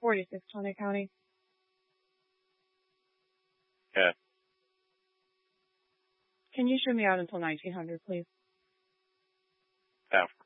4620 County. Yeah. Can you show me out until 1900, please? Yeah.